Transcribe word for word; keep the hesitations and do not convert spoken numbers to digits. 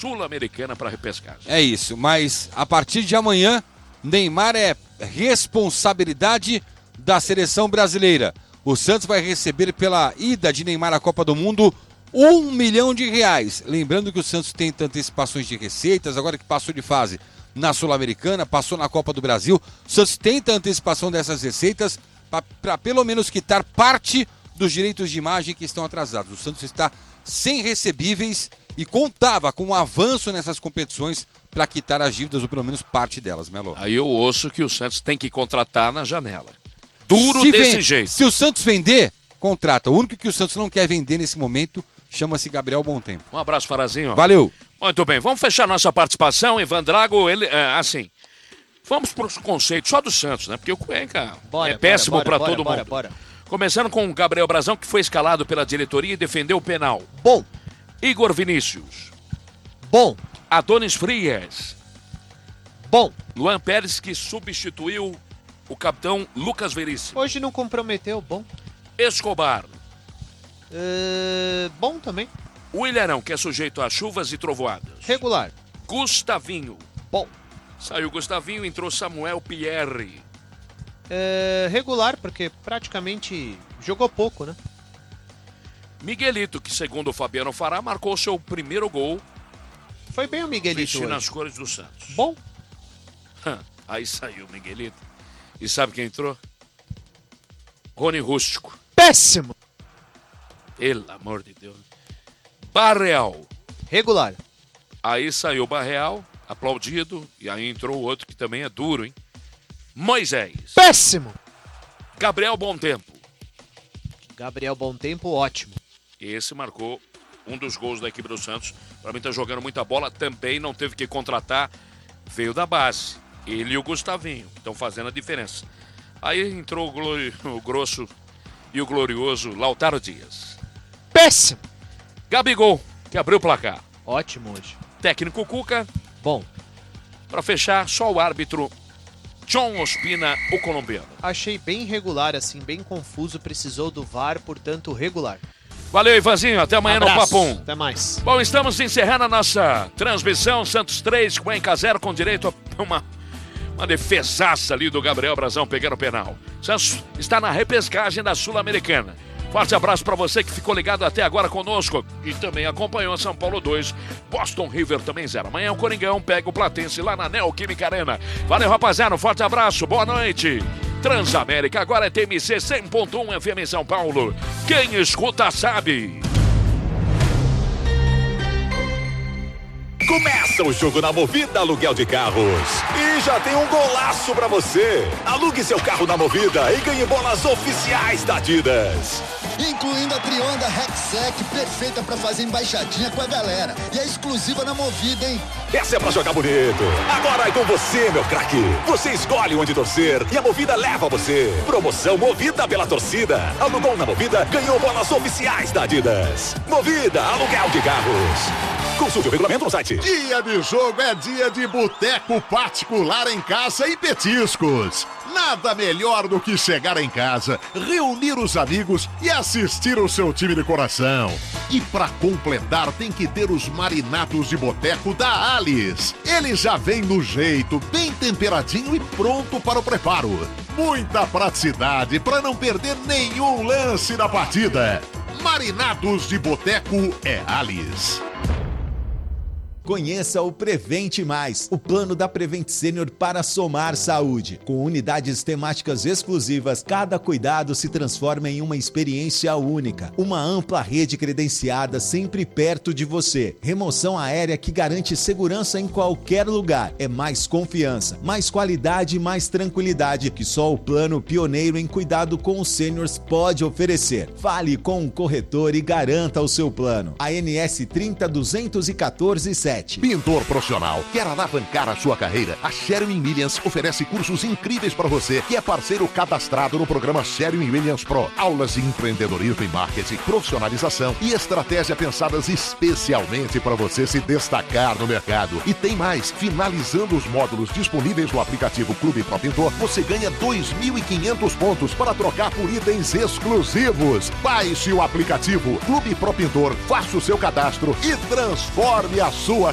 Sul-Americana para repescagem. É isso, mas a partir de amanhã, Neymar é responsabilidade da seleção brasileira. O Santos vai receber pela ida de Neymar à Copa do Mundo um milhão de reais. Lembrando que o Santos tem antecipações de receitas, agora que passou de fase na Sul-Americana, passou na Copa do Brasil. O Santos tenta antecipação dessas receitas para pelo menos quitar parte dos direitos de imagem que estão atrasados. O Santos está sem recebíveis e contava com um avanço nessas competições para quitar as dívidas, ou pelo menos parte delas, Melo. Aí eu ouço que o Santos tem que contratar na janela. Duro se desse vem, jeito. Se o Santos vender, contrata. O único que o Santos não quer vender nesse momento chama-se Gabriel Bontempo. Um abraço, Farazinho. Valeu. Muito bem, vamos fechar nossa participação. Ivan Drago, ele, é, assim, vamos para os conceitos só do Santos, né? Porque o Cuenca bora, é péssimo para todo bora, mundo. Bora. Começando com o Gabriel Brazão, que foi escalado pela diretoria e defendeu o penal. Bom. Igor Vinícius. Bom. Adonis Frias. Bom. Luan Pérez, que substituiu o capitão Lucas Veríssimo. Hoje não comprometeu, bom. Escobar. Uh, bom também. O Ilharão, que é sujeito a chuvas e trovoadas. Regular. Gustavinho. Bom. Saiu Gustavinho, entrou Samuel Pierre. Uh, regular, porque praticamente jogou pouco, né? Miguelito, que segundo o Fabiano Fará, marcou seu primeiro gol. Foi bem o Miguelito vestindo hoje. as cores do Santos. Bom. Aí saiu o Miguelito. E sabe quem entrou? Rony Rústico. Péssimo. Pelo amor de Deus. Barreal. Regular. Aí saiu o Barreal, aplaudido. E aí entrou o outro que também é duro, hein? Moisés. Péssimo. Gabriel Bontempo. Gabriel Bontempo, ótimo. Esse marcou um dos gols da equipe do Santos. Para mim tá jogando muita bola. Também não teve que contratar. Veio da base. Ele e o Gustavinho estão fazendo a diferença. Aí entrou o, glori... o grosso e o glorioso Lautaro Dias. Péssimo. Gabigol, que abriu o placar. Ótimo hoje. Técnico Cuca. Bom. Para fechar, só o árbitro John Ospina, o colombiano. Achei bem regular, assim, bem confuso. Precisou do V A R, portanto, regular. Valeu, Ivanzinho. Até amanhã Abraço. no Papum. Até mais. Bom, estamos encerrando a nossa transmissão. Santos três, Cuenca zero, com direito a uma, uma defesaça ali do Gabriel Brazão pegando o penal. Santos está na repescagem da Sul-Americana. Forte abraço para você que ficou ligado até agora conosco e também acompanhou a São Paulo dois, Boston River também zero. Amanhã o Coringão pega o Platense lá na Neoquímica Arena. Valeu, rapaziada, um forte abraço, boa noite. Transamérica, agora é T M C cem ponto um F M em São Paulo. Quem escuta sabe. Começa o jogo na Movida Aluguel de Carros. E já tem um golaço pra você. Alugue seu carro na Movida e ganhe bolas oficiais da Adidas. Incluindo a Trionda Rexec, perfeita pra fazer embaixadinha com a galera. E é exclusiva na Movida, hein? Essa é pra jogar bonito. Agora é com você, meu craque. Você escolhe onde torcer e a Movida leva você. Promoção Movida pela torcida. Alugou na Movida, ganhou bolas oficiais da Adidas. Movida Aluguel de Carros. Consulte o regulamento no site. Dia de jogo é dia de boteco particular em casa e petiscos. Nada melhor do que chegar em casa, reunir os amigos e assistir o seu time de coração. E pra completar tem que ter os marinados de boteco da Alice. Ele já vem no jeito, bem temperadinho e pronto para o preparo. Muita praticidade para não perder nenhum lance da partida. Marinados de boteco é Alice. Conheça o Prevente Mais, o plano da Prevent Senior para somar saúde. Com unidades temáticas exclusivas, cada cuidado se transforma em uma experiência única. Uma ampla rede credenciada sempre perto de você. Remoção aérea que garante segurança em qualquer lugar. É mais confiança, mais qualidade e mais tranquilidade que só o plano pioneiro em cuidado com os sêniors pode oferecer. Fale com um corretor e garanta o seu plano. A N S trinta duzentos e quatorze sete. Pintor profissional, quer alavancar a sua carreira? A Sherwin-Williams oferece cursos incríveis para você que é parceiro cadastrado no programa Sherwin-Williams Pro. Aulas de empreendedorismo e marketing, profissionalização e estratégia pensadas especialmente para você se destacar no mercado. E tem mais, finalizando os módulos disponíveis no aplicativo Clube Pro Pintor, você ganha dois mil e quinhentos pontos para trocar por itens exclusivos. Baixe o aplicativo Clube Pro Pintor, faça o seu cadastro e transforme a sua